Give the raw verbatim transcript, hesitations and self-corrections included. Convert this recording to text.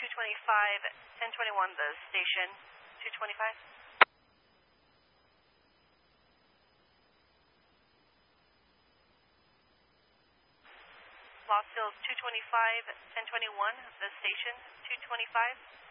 twenty-five, ten twenty-one, the station, two twenty-five. Lost Hills, two twenty-five, ten twenty-one, the station, two twenty-five.